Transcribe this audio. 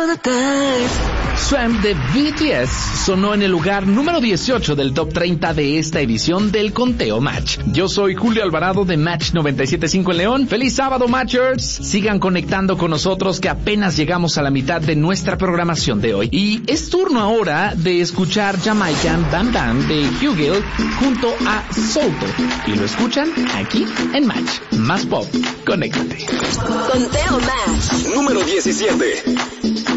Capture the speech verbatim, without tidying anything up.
the time. Swamp de B T S sonó en el lugar número dieciocho del top treinta de esta edición del Conteo Match. Yo soy Julio Alvarado de Match noventa y siete punto cinco en León. ¡Feliz sábado, Matchers! Sigan conectando con nosotros que apenas llegamos a la mitad de nuestra programación de hoy. Y es turno ahora de escuchar Jamaican Bam Bam de Hugill junto a Souto. Y lo escuchan aquí en Match. Más pop, conéctate. Conteo Match número diecisiete.